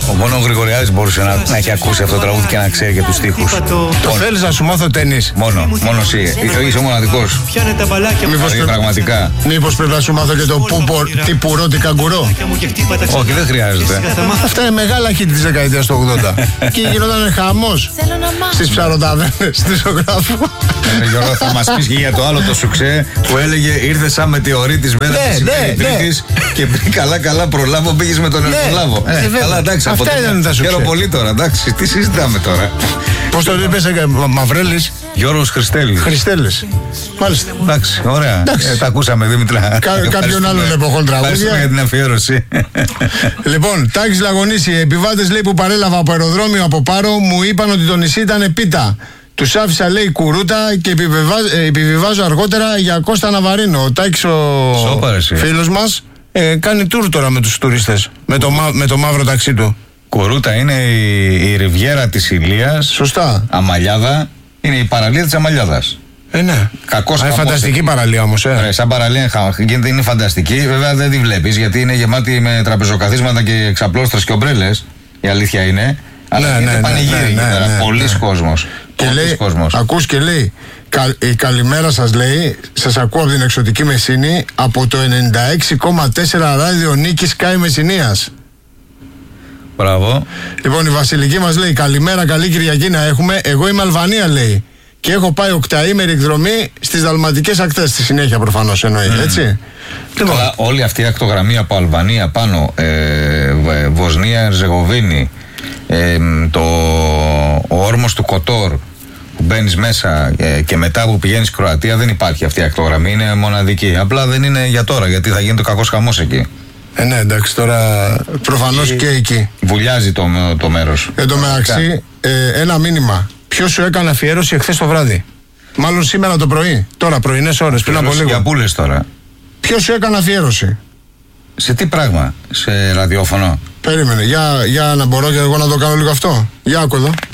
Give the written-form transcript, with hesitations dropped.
Μόνο ο Γρηγοριάδης μπορούσε να έχει ακούσει αυτό το τραγούδι και να ξέρει για τους στίχους. Το θέλεις να σου μάθω τένις? Μόνο εσύ. Είσαι ο μοναδικός. Πραγματικά. Μήπως πρέπει να σου μάθω και το τι πουρό, τι καγκουρό? Όχι, δεν χρειάζεται. Αυτά είναι μεγάλα hit της δεκαετίας του 80. Και γινόταν χαμός στις ψαροταβέρνες του ζωγράφου. Γιώργο, θα μας πεις και για το άλλο το σουξέ που έλεγε ήρθε σαν μετεωρίτης μέρα της Τρίτης και πριν καλά προλάβω πήγες με τον Ερθολάβο. Καλά, εντάξει, αυτά ήταν τα σουξέ. Χαίρομαι πολύ τώρα, εντάξει, τι συζητάμε τώρα? Πώς το είπες, Μαυρέλης? Γιώργος Χριστέλης. Μάλιστα. Εντάξει, ωραία. Τα ακούσαμε, Δήμητρα. Κάποιον άλλον εποχών τραγούδια. Ευχαριστούμε για την αφιέρωση. Λοιπόν, Τάκης Λαγωνίση, οι επιβάτες λέει που παρέλαβα από αεροδρόμιο από Πάρο μου είπαν ότι το νησί ήταν πίτα. Τους άφησα λέει κουρούτα και επιβιβάζω αργότερα για Κώστα Ναβαρίνο. Ο Τάκης ο φίλος μας κάνει τουρ τώρα με τους τουρίστες με το μαύρο ταξί του. Κουρούτα είναι η ριβιέρα της Ηλίας. Σωστά. Αμαλιάδα είναι η παραλία της Αμαλιάδας. Ναι. Φανταστική παραλία όμως. Σαν παραλία είναι φανταστική. Βέβαια δεν τη βλέπεις γιατί είναι γεμάτη με τραπεζοκαθίσματα και εξαπλώστρες και ομπρέλες. Η αλήθεια είναι. Αλλά είναι πανηγύρι. Πολλής κόσμος. Και λέει, ακούς και λέει, καλημέρα σας λέει, σας ακούω από την εξωτική Μεσίνη από το 96,4 ράδιο Νίκης Κάι Μεσσηνίας. Μπράβο. Λοιπόν, η Βασιλική μας λέει, καλημέρα, καλή Κυριακή να έχουμε. Εγώ είμαι Αλβανία λέει και έχω πάει οκταήμερη εκδρομή στις Δαλματικές ακτές. Στη συνέχεια προφανώς εννοεί, έτσι. Αλλά όλη αυτή η ακτογραμμή από Αλβανία πάνω, Βοσνία, Ερζεγοβίνη, ο όρμος του Κοτόρ που μπαίνεις μέσα και μετά που πηγαίνεις Κροατία, δεν υπάρχει αυτή η ακτογραμμή, είναι μοναδική. Απλά δεν είναι για τώρα γιατί θα γίνει το κακός χαμός εκεί. Ναι, εντάξει, τώρα προφανώς και εκεί βουλιάζει το μέρος. Εν τω μεταξύ, ένα μήνυμα. Ποιος σου έκανε αφιέρωση εχθές το βράδυ? Μάλλον σήμερα το πρωί. Τώρα, πρωινές ώρες, πριν από λίγο. Για πού λες τώρα? Ποιος σου έκανε αφιέρωση? Σε τι πράγμα? Σε ραδιόφωνο? Περίμενε, για να μπορώ και εγώ να το κάνω λίγο αυτό. Για άκου εδώ.